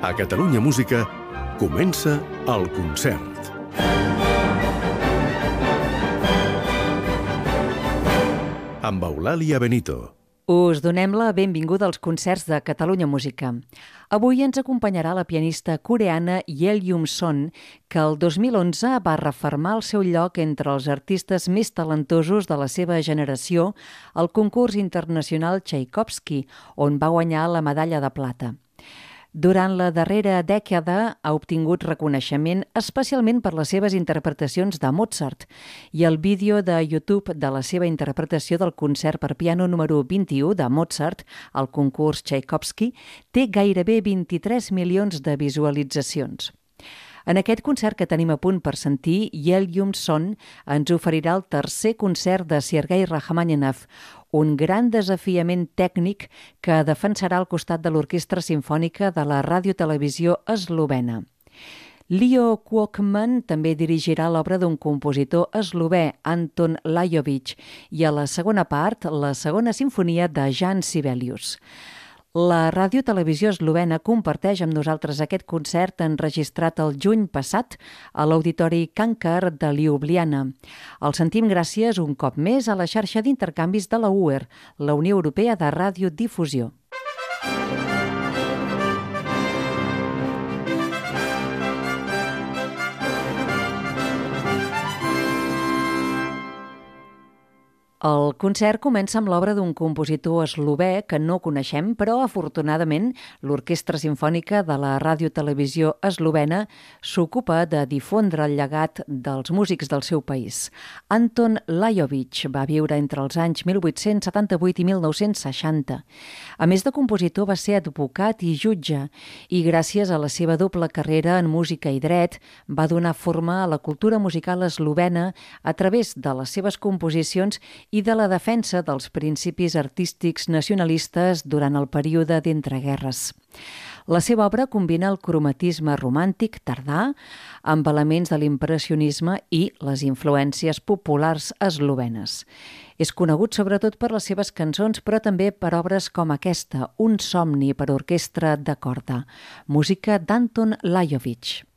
A Catalunya Música comença el concert. Amb Eulàlia Benito. Us donem la benvinguda als concerts de Catalunya Música. Avui ens acompanyarà la pianista coreana Yeoljum Son, que el 2011 va refermar el seu lloc entre els artistes més talentosos de la seva generació al concurs internacional Tchaikovsky, on va guanyar la medalla de plata. Durant la darrera dècada ha obtingut reconeixement especialment per les seves interpretacions de Mozart i el vídeo de YouTube de la seva interpretació del concert per piano número 21 de Mozart al concurs Tchaikovsky té gairebé 23 milions de visualitzacions. En aquest concert que tenim a punt per sentir, Yeoljum Son ens oferirà el tercer concert de Sergei Rachmaninov, un gran desafiament tècnic que defensarà al costat de l'Orquestra Simfònica de la Ràdio-Televisió eslovena. Leo Kuokman també dirigirà l'obra d'un compositor eslovè, Anton Lajović, i a la segona part, la segona simfonia de Jan Sibelius. La Ràdio-Televisió eslovena comparteix amb nosaltres aquest concert enregistrat el juny passat a l'Auditori Cankar de Ljubljana. El sentim gràcies un cop més a la xarxa d'intercanvis de la UER, la Unió Europea de Radiodifusió. El concert comença amb l'obra d'un compositor eslovè que no coneixem, però afortunadament l'Orquestra Simfònica de la Ràdio-Televisió eslovena s'ocupa de difondre el llegat dels músics del seu país. Anton Lajović va viure entre els anys 1878 i 1960. A més de compositor, va ser advocat i jutge i gràcies a la seva doble carrera en música i dret va donar forma a la cultura musical eslovena a través de les seves composicions i de la defensa dels principis artístics nacionalistes durant el període d'entreguerres. La seva obra combina el cromatisme romàntic tardà amb elements de l'impressionisme i les influències populars eslovenes. És conegut sobretot per les seves cançons, però també per obres com aquesta, Un somni per orquestra de corda, música d'Anton Lajović.